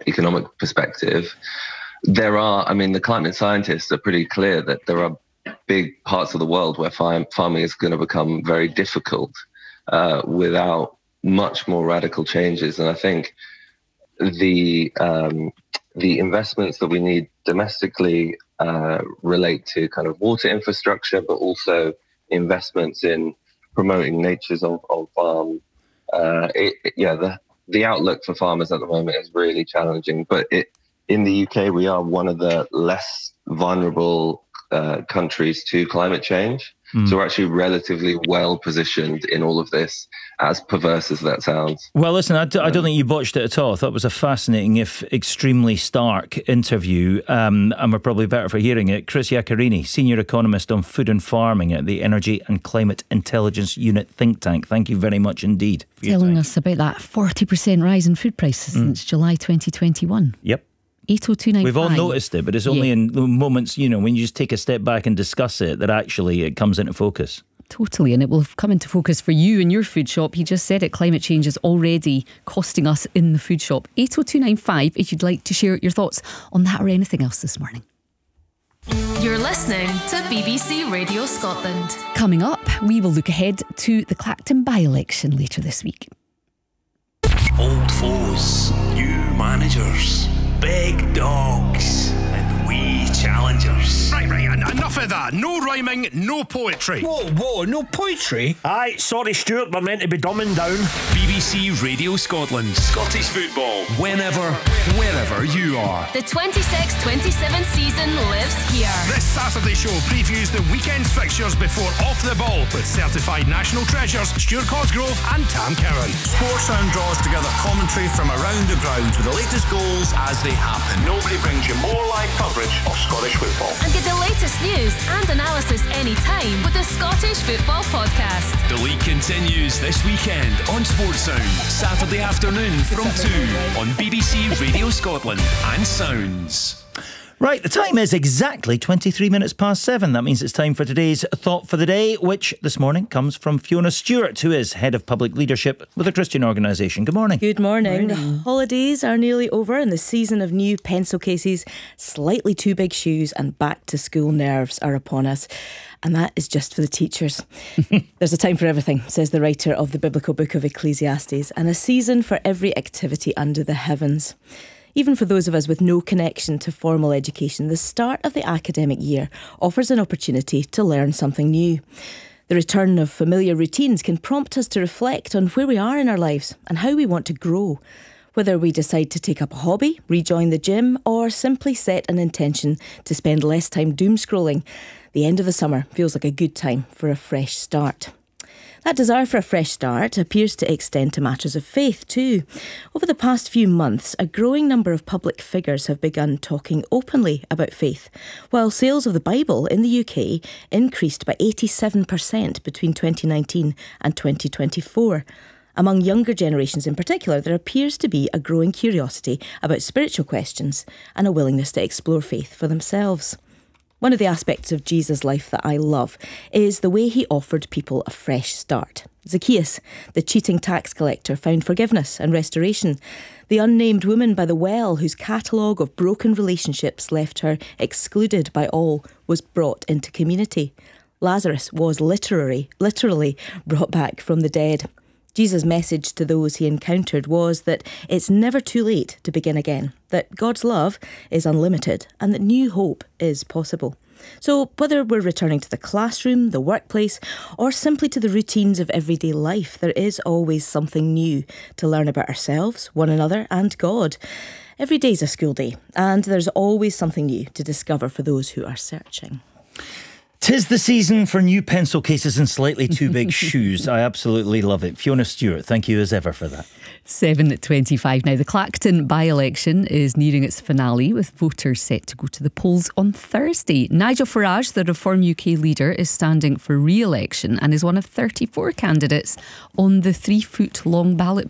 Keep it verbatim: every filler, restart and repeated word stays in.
economic perspective, there are, I mean, the climate scientists are pretty clear that there are big parts of the world where farm, farming is going to become very difficult uh, without much more radical changes. And I think the um, the investments that we need domestically uh, relate to kind of water infrastructure, but also investments in promoting natures on, on farm. Uh, it, it, yeah, the the outlook for farmers at the moment is really challenging. But it, in the U K, we are one of the less vulnerable uh, countries to climate change. Mm. So we're actually relatively well positioned in all of this, as perverse as that sounds. Well, listen, I, d- I don't think you botched it at all. I thought it was a fascinating, if extremely stark, interview, um, and we're probably better for hearing it. Chris Iaccarini, Senior Economist on Food and Farming at the Energy and Climate Intelligence Unit think tank. Thank you very much indeed. Telling us about that forty percent rise in food prices mm. since July twenty twenty-one. Yep. eight oh two nine five. We've all noticed it, but it's only yeah. in the moments, you know, when you just take a step back and discuss it, that actually it comes into focus. Totally, and it will have come into focus for you in your food shop. He just said it, climate change is already costing us in the food shop. eight oh two nine five if you'd like to share your thoughts on that or anything else this morning. You're listening to B B C Radio Scotland. Coming up, we will look ahead to the Clacton by-election later this week. Old foes, new managers, big dogs, and wee challengers. Right, right, en- enough of that. No rhyming, no poetry. Whoa, whoa, no poetry? Aye, sorry Stuart, we're meant to be dumbing down. B B C Radio Scotland. Scottish football. Whenever, wherever you are. The twenty-six twenty-seven season lives here. This Saturday show previews the weekend's fixtures before Off the Ball with certified national treasures Stuart Cosgrove and Tam Cowan. Sportsound draws together commentary from around the ground with the latest goals as they happen. Nobody brings you more live coverage of Scottish football. And get the latest news and analysis anytime with the Scottish Football Podcast. The league continues this weekend on Sportsound, Saturday afternoon from two on B B C Radio Scotland and Sounds. Right, the time is exactly twenty-three minutes past seven. That means it's time for today's Thought for the Day, which this morning comes from Fiona Stewart, who is Head of Public Leadership with a Christian organisation. Good morning. Good morning. Good morning. The holidays are nearly over and the season of new pencil cases, slightly too big shoes and back to school nerves are upon us. And that is just for the teachers. There's a time for everything, says the writer of the biblical book of Ecclesiastes, and a season for every activity under the heavens. Even for those of us with no connection to formal education, the start of the academic year offers an opportunity to learn something new. The return of familiar routines can prompt us to reflect on where we are in our lives and how we want to grow. Whether we decide to take up a hobby, rejoin the gym, or simply set an intention to spend less time doom scrolling, the end of the summer feels like a good time for a fresh start. That desire for a fresh start appears to extend to matters of faith too. Over the past few months, a growing number of public figures have begun talking openly about faith, while sales of the Bible in the U K increased by eighty-seven percent between twenty nineteen and twenty twenty-four. Among younger generations in particular, there appears to be a growing curiosity about spiritual questions and a willingness to explore faith for themselves. One of the aspects of Jesus' life that I love is the way he offered people a fresh start. Zacchaeus, the cheating tax collector, found forgiveness and restoration. The unnamed woman by the well, whose catalogue of broken relationships left her excluded by all, was brought into community. Lazarus was literally, literally brought back from the dead. Jesus' message to those he encountered was that it's never too late to begin again, that God's love is unlimited and that new hope is possible. So whether we're returning to the classroom, the workplace, or simply to the routines of everyday life, there is always something new to learn about ourselves, one another, and God. Every day's a school day, and there's always something new to discover for those who are searching. 'Tis the season for new pencil cases and slightly too big shoes. I absolutely love it. Fiona Stewart, thank you as ever for that. seven twenty-five now. The Clacton by-election is nearing its finale, with voters set to go to the polls on Thursday. Nigel Farage, the Reform U K leader, is standing for re-election and is one of thirty-four candidates on the three-foot-long ballot